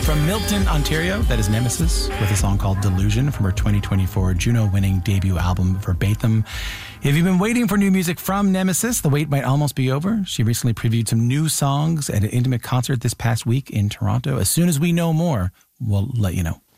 From Milton, Ontario, that is Nemesis, with a song called Delusion from her 2024 Juno-winning debut album, Verbatim. If you've been waiting for new music from Nemesis, the wait might almost be over. She recently previewed some new songs at an intimate concert this past week in Toronto. As soon as we know more, we'll let you know.